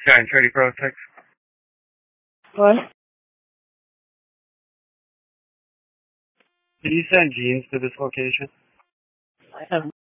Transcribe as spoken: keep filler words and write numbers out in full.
Giant Trading Pro six. What? Can you send jeans to this location? I have